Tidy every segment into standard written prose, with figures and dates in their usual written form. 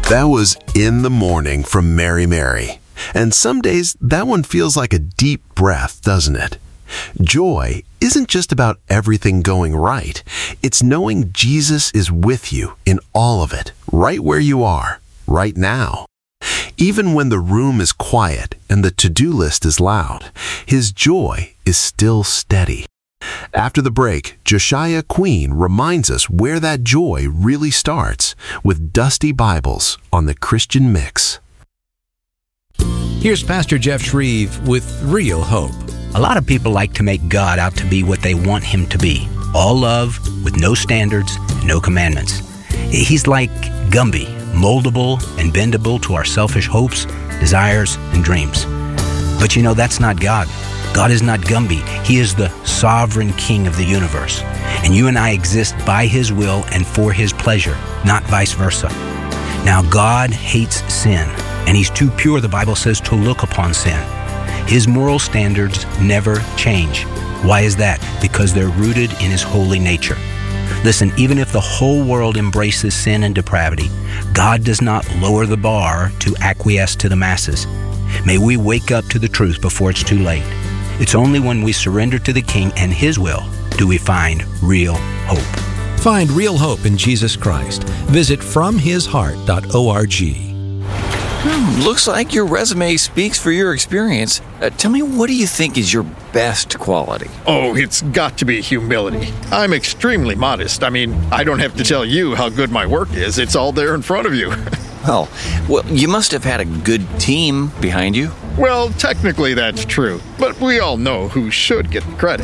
That was In the Morning from Mary Mary. And some days that one feels like a deep breath, doesn't it? Joy isn't just about everything going right. It's knowing Jesus is with you in all of it, right where you are, right now. Even when the room is quiet and the to-do list is loud, His joy is still steady. After the break, Josiah Queen reminds us where that joy really starts with Dusty Bibles on the Christian Mix. Here's Pastor Jeff Shreve with Real Hope. A lot of people like to make God out to be what they want Him to be. All love, with no standards, no commandments. He's like Gumby, moldable and bendable to our selfish hopes, desires, and dreams. But you know, that's not God. God is not Gumby. He is the sovereign King of the universe. And you and I exist by His will and for His pleasure, not vice versa. Now, God hates sin, and He's too pure, the Bible says, to look upon sin. His moral standards never change. Why is that? Because they're rooted in His holy nature. Listen, even if the whole world embraces sin and depravity, God does not lower the bar to acquiesce to the masses. May we wake up to the truth before it's too late. It's only when we surrender to the King and His will do we find real hope. Find real hope in Jesus Christ. Visit FromHisHeart.org. Looks like your resume speaks for your experience. Tell me, what do you think is your best quality? Oh, it's got to be humility. I'm extremely modest. I mean, I don't have to tell you how good my work is. It's all there in front of you. Well, you must have had a good team behind you. Well, technically that's true, but we all know who should get the credit.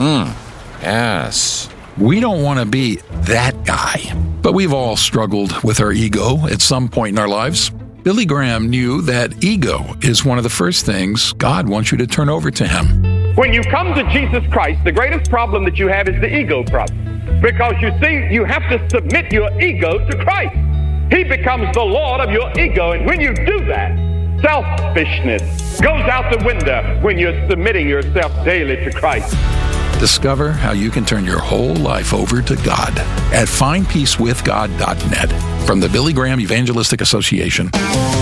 Yes. We don't want to be that guy, but we've all struggled with our ego at some point in our lives. Billy Graham knew that ego is one of the first things God wants you to turn over to Him. When you come to Jesus Christ, the greatest problem that you have is the ego problem. Because you see, you have to submit your ego to Christ. He becomes the Lord of your ego, and when you do that, selfishness goes out the window when you're submitting yourself daily to Christ. Discover how you can turn your whole life over to God at findpeacewithgod.net from the Billy Graham Evangelistic Association.